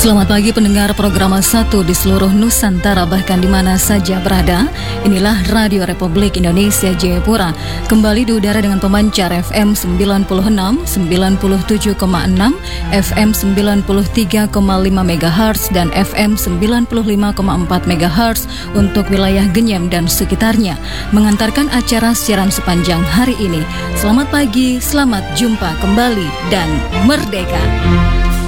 Selamat pagi pendengar program 1 di seluruh Nusantara bahkan di mana saja berada. Inilah Radio Republik Indonesia Jayapura. Kembali di udara dengan pemancar FM 96, 97,6, FM 93,5 MHz dan FM 95,4 MHz untuk wilayah Genyem dan sekitarnya. Mengantarkan acara siaran sepanjang hari ini. Selamat pagi, selamat jumpa kembali dan merdeka.